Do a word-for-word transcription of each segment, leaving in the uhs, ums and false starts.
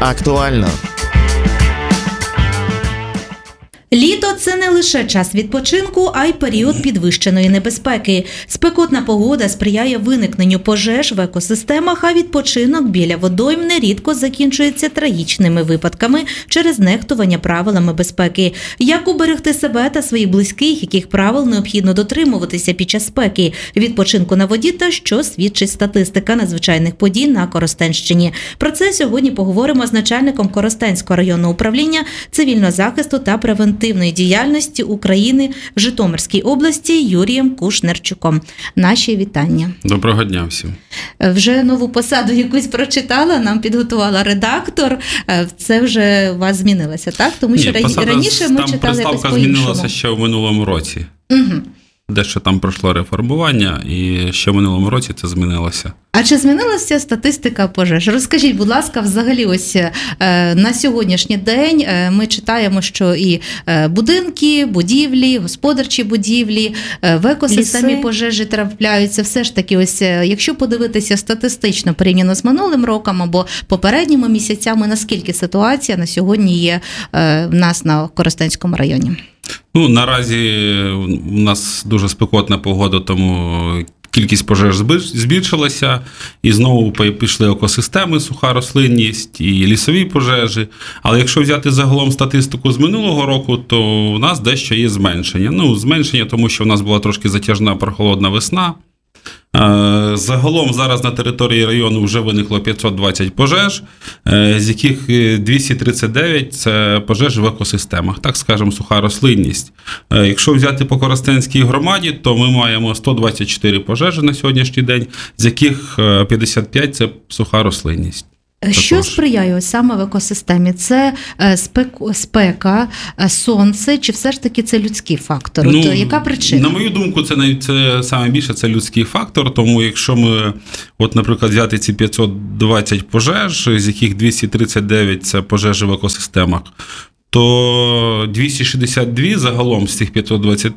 Актуально. Літо – це не лише час відпочинку, а й період підвищеної небезпеки. Спекотна погода сприяє виникненню пожеж в екосистемах, а відпочинок біля водойм нерідко закінчується трагічними випадками через нехтування правилами безпеки. Як уберегти себе та своїх близьких, яких правил необхідно дотримуватися під час спеки, відпочинку на воді та що свідчить статистика надзвичайних подій на Коростенщині. Про це сьогодні поговоримо з начальником Коростенського районного управління цивільного захисту та превентивної діяльності України в Житомирській області Юрієм Кушнерчуком. Наші вітання. Доброго дня всім. Вже нову посаду якусь прочитала, нам підготувала редактор. Це вже у вас змінилося, так? Тому що Ні, посада, раніше ми читали якось по-іншому. Приставка змінилася ще в минулому році. Угу. Дещо там пройшло реформування, і ще в минулому році це змінилося. А чи змінилася статистика пожеж? Розкажіть, будь ласка, взагалі ось е, на сьогоднішній день е, ми читаємо, що і е, будинки, будівлі, господарчі будівлі, е, в екосистемі Ліси. Пожежі трапляються. Все ж таки, ось е, якщо подивитися статистично порівняно з минулим роком або попередніми місяцями, наскільки ситуація на сьогодні є е, в нас на Коростенському районі? Ну, наразі у нас дуже спекотна погода, тому кількість пожеж збільшилася, і знову пішли екосистеми, суха рослинність і лісові пожежі. Але якщо взяти загалом статистику з минулого року, то у нас дещо є зменшення. Ну, зменшення, тому що у нас була трошки затяжна прохолодна весна. Загалом зараз на території району вже виникло п'ятсот двадцять пожеж, з яких двісті тридцять дев'ять – це пожежі в екосистемах, так скажемо, суха рослинність. Якщо взяти по Коростенській громаді, то ми маємо сто двадцять чотири пожежі на сьогоднішній день, з яких п'ятдесят п'ять – це суха рослинність. Що Також. сприяє саме в екосистемі? Це спеку, спека, сонце, чи все ж таки це людський фактор? Ну, от, яка причина? На мою думку, це, це саме більше це людський фактор, тому якщо ми, от, наприклад, взяти ці п'ятсот двадцять пожеж, з яких двісті тридцять дев'ять – це пожежі в екосистемах, то двісті шістдесят два загалом з цих п'ятсот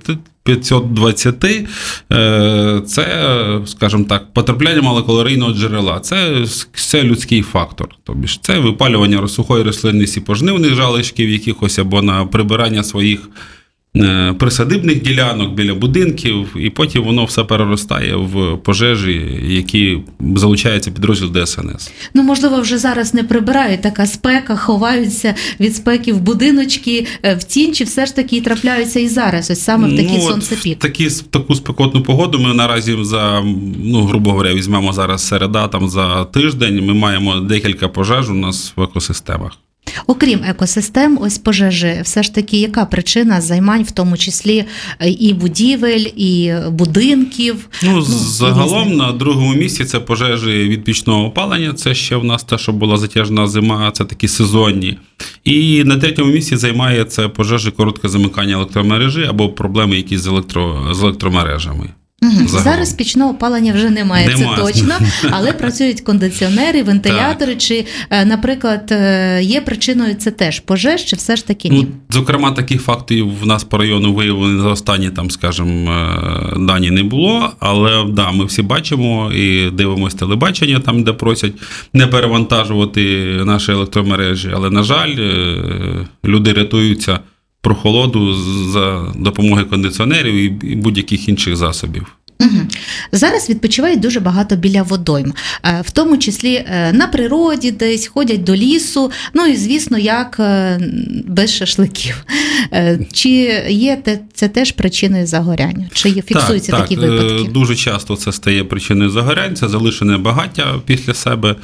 двадцять це, скажімо так, потрапляння малокалорійного джерела. Це, це людський фактор. Тобто це випалювання сухої рослинності пожнивних залишків якихось або на прибирання своїх присадибних ділянок біля будинків, і потім воно все переростає в пожежі, які залучаються підрозділ Де Ес Ен Ес. Ну, можливо, вже зараз не прибирають, така спека, ховаються від спеки в будиночки, в тінь, чи все ж таки трапляються і зараз, ось саме в такий ну, сонцепік? В такі, таку спекотну погоду ми наразі за, ну, грубо говоря, візьмемо зараз середа, там за тиждень, ми маємо декілька пожеж у нас в екосистемах. Окрім екосистем, ось пожежі, все ж таки, яка причина займань, в тому числі і будівель, і будинків? Ну, ну загалом різні. На другому місці це пожежі від пічного опалення, це ще в нас те, що була затяжна зима, це такі сезонні. І на третьому місці займає це пожежі коротке замикання електромережі або проблеми якісь з, електро, з електромережами. Угу. Зараз пічного опалення вже немає, немає, це точно, але працюють кондиціонери, вентилятори, так. Чи, наприклад, є причиною це теж пожеж, чи все ж таки ні? Ну, зокрема, таких фактів в нас по району виявлені за останні, там, скажімо, дані не було, але да, ми всі бачимо і дивимося телебачення, там, де просять не перевантажувати наші електромережі, але, на жаль, люди рятуються прохолоду за допомогою кондиціонерів і будь-яких інших засобів. Угу. Зараз відпочивають дуже багато біля водойм, в тому числі на природі десь, ходять до лісу, ну і, звісно, як без шашликів. Чи є це теж причиною загоряння? Чи фіксуються так, такі так. випадки? Дуже часто це стає причиною загоряння, це залишене багаття після себе.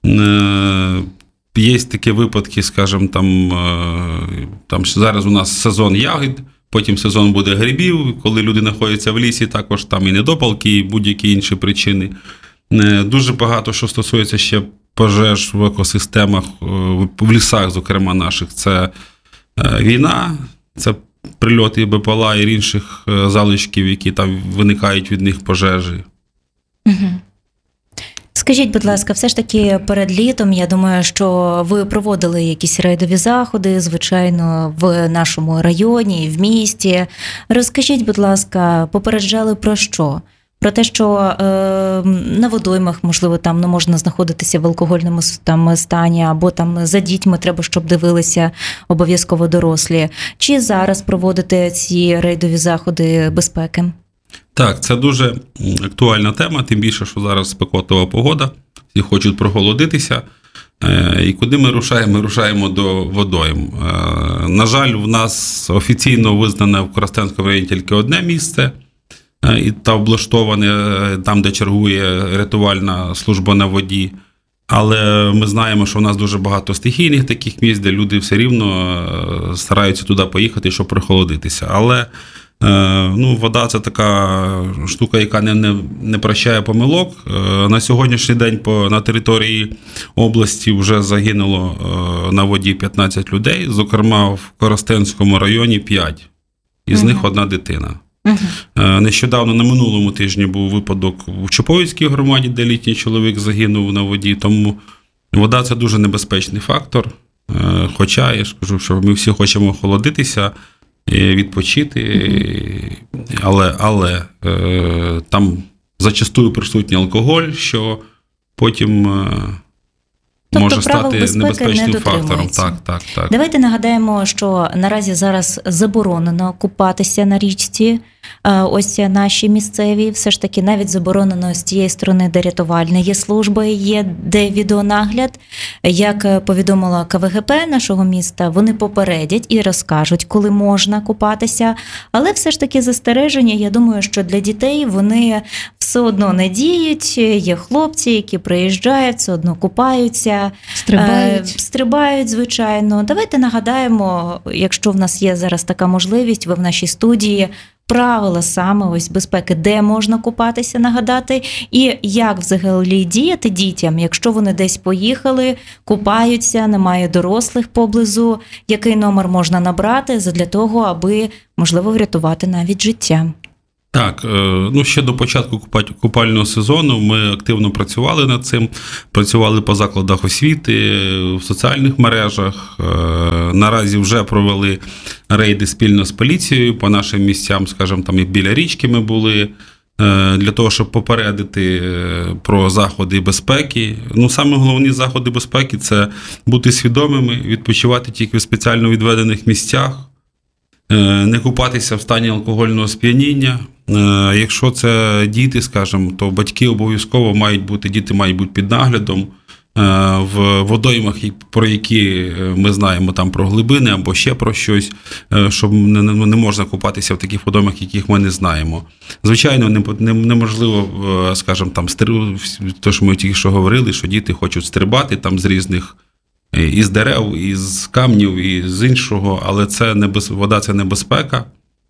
Є такі випадки, скажімо, там, там зараз у нас сезон ягід, потім сезон буде грибів, коли люди знаходяться в лісі, також там і недопалки, і будь-які інші причини. Дуже багато, що стосується ще пожеж в екосистемах, в лісах, зокрема наших, це війна, це прильоти Бе Пе Ел А і інших залишків, які там виникають від них пожежі. Угу. Скажіть, будь ласка, все ж таки перед літом, я думаю, що ви проводили якісь рейдові заходи, звичайно, в нашому районі, в місті. Розкажіть, будь ласка, попереджали про що? про те, що е, на водоймах, можливо, там не можна знаходитися в алкогольному там стані, або там за дітьми треба, щоб дивилися обов'язково дорослі. Чи зараз проводите ці рейдові заходи безпеки? Так, це дуже актуальна тема, тим більше, що зараз спекотлива погода, всі хочуть прохолодитися. І куди ми рушаємо? Ми рушаємо до водойм. На жаль, в нас офіційно визнане в Коростенському районі тільки одне місце, і та облаштоване там, де чергує рятувальна служба на воді. Але ми знаємо, що в нас дуже багато стихійних таких місць, де люди все рівно стараються туди поїхати, щоб прохолодитися. Але ну, вода – це така штука, яка не, не, не прощає помилок. На сьогоднішній день по, на території області вже загинуло на воді п'ятнадцять людей, зокрема в Коростенському районі п'ять, із угу. них одна дитина. Угу. Нещодавно, на минулому тижні, був випадок в Чуповицькій громаді, де літній чоловік загинув на воді, тому вода – це дуже небезпечний фактор. Хоча, я ж кажу, що ми всі хочемо охолодитися, відпочити, mm-hmm. але, але е, там зачастую присутній алкоголь, що потім е, тобто, може стати небезпечним фактором. Так, так, так. Давайте нагадаємо, що наразі зараз заборонено купатися на річці, ось наші місцеві, все ж таки навіть заборонено з тієї сторони, де рятувальна є служба, є де відеонагляд. Як повідомила ка ве ге пе нашого міста, вони попередять і розкажуть, коли можна купатися, але все ж таки застереження, я думаю, що для дітей вони все одно не діють, є хлопці, які приїжджають, все одно купаються, стрибають, е, стрибають, звичайно. Давайте нагадаємо, якщо в нас є зараз така можливість, ви в нашій студії, правила саме ось безпеки, де можна купатися, нагадати, і як взагалі діяти дітям, якщо вони десь поїхали, купаються, немає дорослих поблизу, який номер можна набрати для того, аби, можливо, врятувати навіть життя. Так, ну ще до початку купального сезону ми активно працювали над цим, працювали по закладах освіти, в соціальних мережах. Наразі вже провели рейди спільно з поліцією по нашим місцям, скажімо, там і біля річки ми були, для того, щоб попередити про заходи безпеки. Ну, саме головні заходи безпеки – це бути свідомими, відпочивати тільки в спеціально відведених місцях, не купатися в стані алкогольного сп'яніння. Якщо це діти, скажімо, то батьки обов'язково мають бути, діти мають бути під наглядом в водоймах, про які ми знаємо, там про глибини або ще про щось, щоб не можна купатися в таких водоймах, яких ми не знаємо. Звичайно, неможливо, скажімо, там, те, що ми тільки що говорили, що діти хочуть стрибати там з різних із дерев, із камнів, і з іншого, але це небез... вода – це небезпека,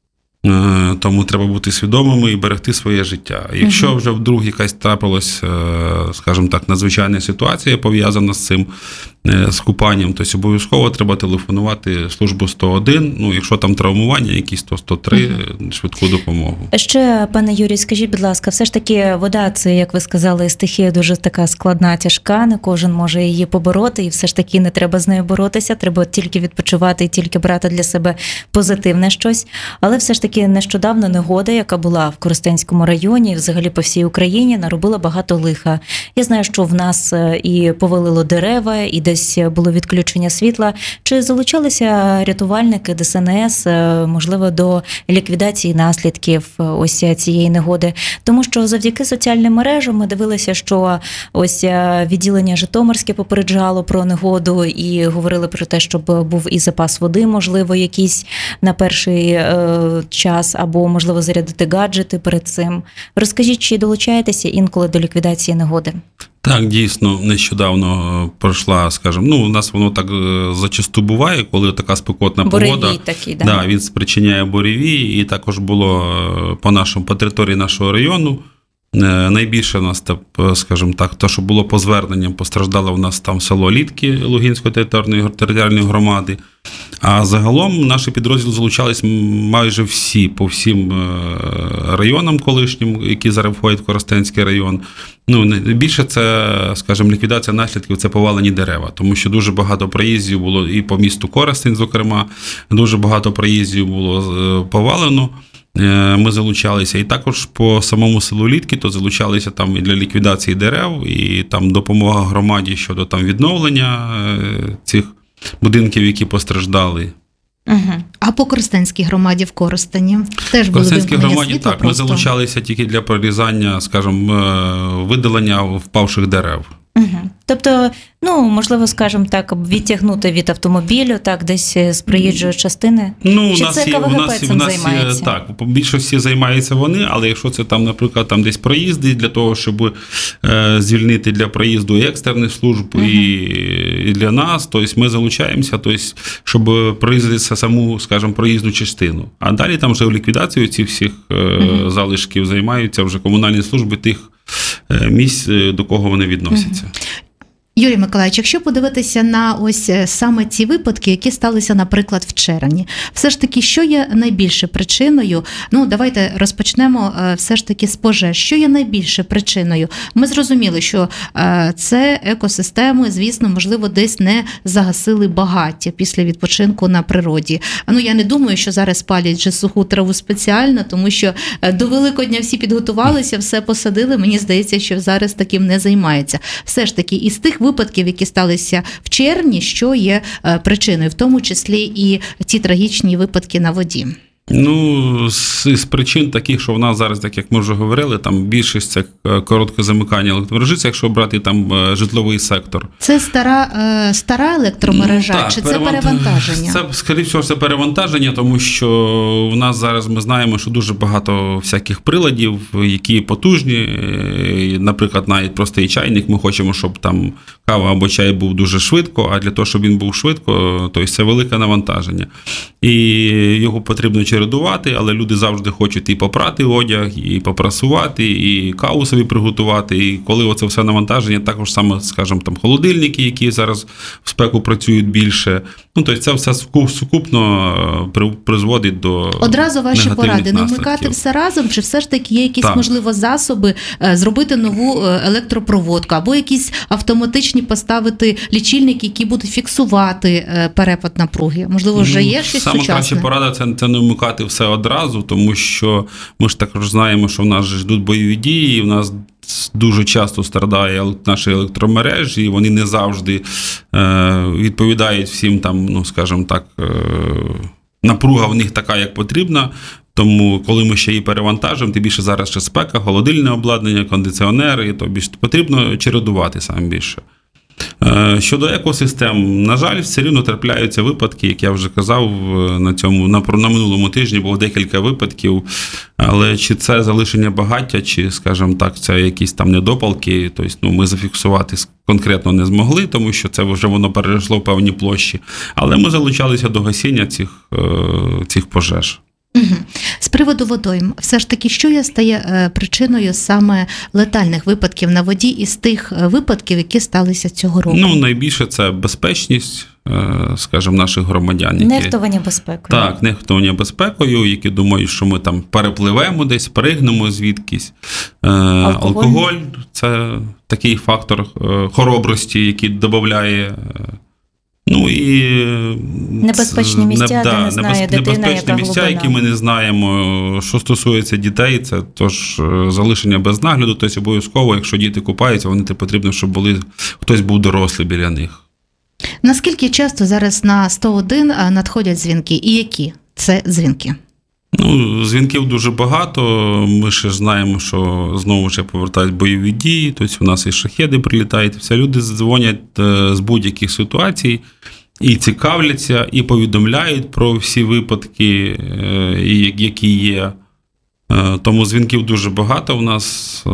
тому треба бути свідомими і берегти своє життя. Якщо угу. вже вдруг якась трапилась, скажімо так, надзвичайна ситуація пов'язана з цим, з купанням, то обов'язково треба телефонувати службу сто один, ну, якщо там травмування, якісь то сто три, угу. швидку допомогу. Ще, пане Юрій, скажіть, будь ласка, все ж таки вода – це, як ви сказали, стихія дуже така складна, тяжка, не кожен може її побороти, і все ж таки не треба з нею боротися, треба тільки відпочивати і тільки брати для себе позитивне щось, але все ж таки нещодавно негода, яка була в Коростенському районі, взагалі по всій Україні, наробила багато лиха. Я знаю, що в нас і повалило дерева, і десь було відключення світла. Чи залучалися рятувальники де ес ен ес, можливо, до ліквідації наслідків ось цієї негоди? Тому що завдяки соціальним мережам ми дивилися, що ось відділення Житомирське попереджало про негоду і говорили про те, щоб був і запас води, можливо, якийсь на перший е, час, або, можливо, зарядити гаджети перед цим. Розкажіть, чи долучаєтеся інколи до ліквідації негоди? Так, дійсно, нещодавно пройшла, скажімо, ну, у нас воно так зачасту буває, коли така спекотна буревій погода. Такий, да. Да, він спричиняє буревій, і також було по нашому, по території нашого району. Найбільше у нас, скажімо так, те, що було по зверненням, постраждало у нас там село Літки Лугинської територіальної громади. А загалом наші підрозділи залучались майже всі, по всім районам колишнім, які зараз входять в Коростенський район. Ну, більше це, скажімо, ліквідація наслідків – це повалені дерева, тому що дуже багато проїздів було і по місту Коростень, зокрема, дуже багато проїздів було повалено. Ми залучалися і також по самому селу Літки, то залучалися там і для ліквідації дерев, і там допомога громаді щодо там відновлення цих будинків, які постраждали. Угу. А по Коростенській громаді в Коростені теж були Коростенській громаді світла, так, просто... ми залучалися тільки для прорізання, скажімо, видалення впавших дерев. Угу. Тобто, ну, можливо, скажімо так, відтягнути від автомобілю, так, десь з проїжджої частини? Ну, Чи у нас це є, КВГП у нас, цим у нас займається? Є, так, по більшості займаються вони, але якщо це там, наприклад, там десь проїзди для того, щоб е, звільнити для проїзду і екстрених служб, uh-huh. і, і для нас, тобто ми залучаємося, тобто, щоб проїздити саму, скажімо, проїзну частину. А далі там вже в ліквідацію цих всіх е, uh-huh. залишків займаються вже комунальні служби тих е, місць, до кого вони відносяться. Uh-huh. Юрій Миколаївич, якщо подивитися на ось саме ці випадки, які сталися, наприклад, в червні, все ж таки, що є найбільше причиною? Ну, давайте розпочнемо все ж таки з пожеж. Що є найбільше причиною? Ми зрозуміли, що це екосистеми, звісно, можливо, десь не загасили багаття після відпочинку на природі. Ну, я не думаю, що зараз палять вже суху траву спеціально, тому що до Великодня всі підготувалися, все посадили. Мені здається, що зараз таким не займаються. Все ж таки, із тих випадків, які сталися в червні, що є причиною, в тому числі і ті трагічні випадки на воді? Ну, з, з причин таких, що в нас зараз, так як ми вже говорили, там більшість це коротке замикання електромережі, якщо брати там житловий сектор. Це стара, стара електромережа, ну, так, чи це перевант... перевантаження? Це, скоріше всього, це перевантаження, тому що в нас зараз ми знаємо, що дуже багато всяких приладів, які потужні, наприклад, навіть простий чайник, ми хочемо, щоб там кава або чай був дуже швидко, а для того, щоб він був швидко, то це велике навантаження. І його потрібно чередувати, але люди завжди хочуть і попрати одяг, і попрасувати, і каву собі приготувати. І коли оце все навантаження, також саме, скажімо, там холодильники, які зараз в спеку працюють більше. Ну, тобто це все сукупно призводить до одразу ваші поради, не наслідків. вмикати все разом, чи все ж таки є якісь, так. можливо, засоби зробити нову електропроводку, або якісь автоматичні поставити лічильники, які будуть фіксувати перепад напруги? Можливо, вже є щось Саме сучасне? Саме краща порада – це, це не вмикати все одразу, тому що ми ж також знаємо, що в нас ж йдуть бойові дії, і в нас дуже часто страдає наші електромережі, і вони не завжди е, відповідають всім там, ну, скажімо так, е, напруга в них така, як потрібна. Тому, коли ми ще її перевантажимо, тим більше зараз ще спека, холодильне обладнання, кондиціонери, то більше потрібно чередувати саме більше. Щодо екосистем, на жаль, все рівно трапляються випадки, як я вже казав, на цьому на, на минулому тижні було декілька випадків, але чи це залишення багаття, чи, скажімо так, це якісь там недопалки, тобто, ну, ми зафіксувати конкретно не змогли, тому що це вже воно перейшло в певні площі, але ми залучалися до гасіння цих, цих пожеж. Угу. З приводу водойм, все ж таки, що є стає причиною саме летальних випадків на воді із тих випадків, які сталися цього року? Ну, найбільше це безпечність, скажімо, наших громадян. Які... Нехтування безпекою. Так, нехтування безпекою, які думають, що ми там перепливемо десь, перегнемо звідкись. Алкоголь, Алкоголь – це такий фактор хоробрості, який додає. Ну і небезпечні місця, не, де не знає дитина, небезпечні місця, глибина. Які ми не знаємо. Що стосується дітей, це тож залишення без нагляду, тобто обов'язково, якщо діти купаються, вони потрібно, щоб були хтось був дорослий біля них. Наскільки часто зараз на сто один надходять дзвінки і які це дзвінки? Ну, дзвінків дуже багато. Ми ще знаємо, що знову ж повертають бойові дії, тобто у нас і шахеди прилітають. Все люди дзвонять з будь-яких ситуацій і цікавляться, і повідомляють про всі випадки, які є. Тому дзвінків дуже багато у нас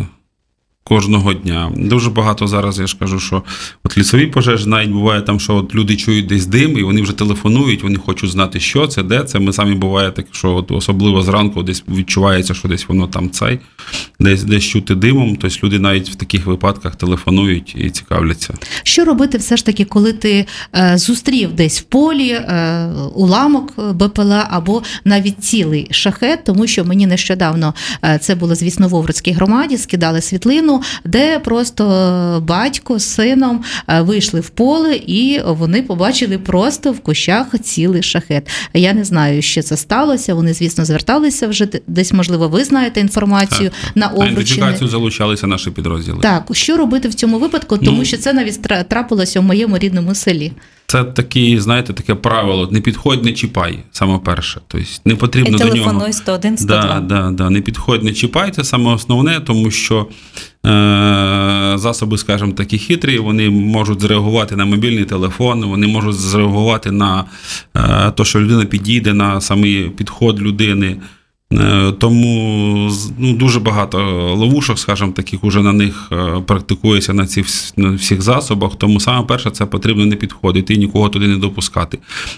кожного дня. Дуже багато зараз, я ж кажу, що от лісові пожежі, навіть буває там, що от люди чують десь дим, і вони вже телефонують, вони хочуть знати, що це, де це. Ми самі буває так, що от особливо зранку десь відчувається, що десь воно там цей, десь, десь чути димом, тобто люди навіть в таких випадках телефонують і цікавляться. Що робити все ж таки, коли ти е, зустрів десь в полі е, уламок БПЛА або навіть цілий шахет, тому що мені нещодавно, е, це було, звісно, в Овруцькій громаді, скидали світлину, відео, де просто батько з сином вийшли в поле і вони побачили просто в кущах цілий шахет. Я не знаю, що це сталося. Вони, звісно, зверталися вже десь, можливо, ви знаєте інформацію так, так. на На Овручині. ідентифікацію залучалися наші підрозділи. Так, що робити в цьому випадку, тому Ну, що це навіть трапилося в моєму рідному селі. Це такі, знаєте, таке правило: не підходь, не чіпай, саме перше. Тобто не потрібно І до нього. телефонуй сто один сто два. Да, да, да. Не підходь, не чіпай, це саме основне, тому що е- засоби, скажімо, такі хитрі, вони можуть зреагувати на мобільний телефон, вони можуть зреагувати на е- те, що людина підійде, на самий підход людини. Тому ну, дуже багато ловушок, скажімо, таких уже на них практикується на цих на всіх засобах. Тому саме перше, це потрібно не підходити і нікого туди не допускати.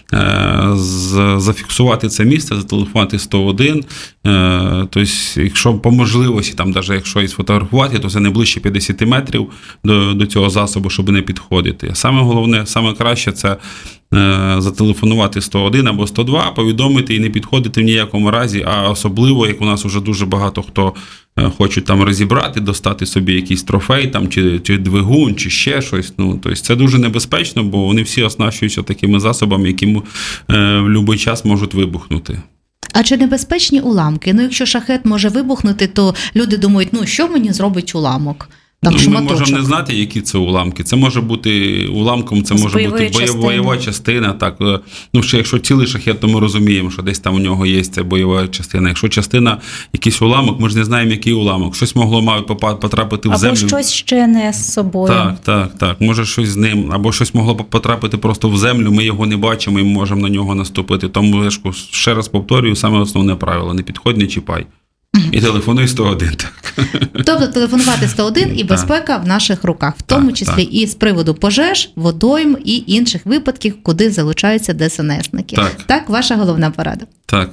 Зафіксувати це місце, зателефонувати сто один. Тобто, якщо по можливості, там, навіть якщо і сфотографувати, то це не ближче п'ятдесят метрів до, до цього засобу, щоб не підходити. Саме головне, саме краще – це зателефонувати сто один або сто два, повідомити і не підходити в ніякому разі, а особливо, як у нас вже дуже багато хто хочуть там розібрати, достати собі якийсь трофей, там, чи, чи двигун, чи ще щось. Ну, тобто це дуже небезпечно, бо вони всі оснащуються такими засобами, які в будь-який час можуть вибухнути. А чи небезпечні уламки? Ну, якщо шахет може вибухнути, то люди думають, ну, що мені зробить уламок? Там, ну, ми можемо не знати, які це уламки. Це може бути уламком, це може бути бойова, бойова частина. Так. Ну, ще якщо цілий шахет, то ми розуміємо, що десь там у нього є ця бойова частина. Якщо частина, якийсь уламок, ми ж не знаємо, який уламок. Щось могло мав потрапити в землю. Або щось ще не з собою. Так, так, так. Може щось з ним. Або щось могло потрапити просто в землю, ми його не бачимо і можемо на нього наступити. Тому, ще раз повторюю, саме основне правило – не підходь, не чіпай. І телефонуй сто один, так. Тобто телефонувати сто один і безпека в наших руках, в тому так, числі так. і з приводу пожеж, водойм і інших випадків, куди залучаються ДСНСники. Так, так ваша головна порада. Так.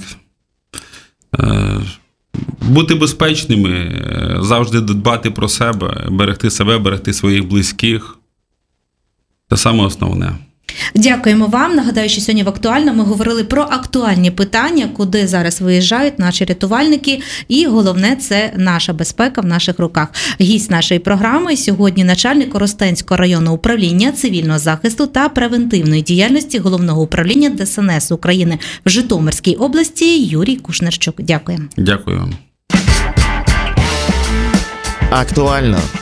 Е, бути безпечними, завжди дбати про себе, берегти себе, берегти своїх близьких. Це саме основне. Дякуємо вам. Нагадаю, що сьогодні в «Актуально» ми говорили про актуальні питання, куди зараз виїжджають наші рятувальники. І головне – це наша безпека в наших руках. Гість нашої програми сьогодні начальник Коростенського районного управління цивільного захисту та превентивної діяльності Головного управління ДСНС України в Житомирській області Юрій Кушнерчук. Дякуємо. Дякую вам. «Актуально»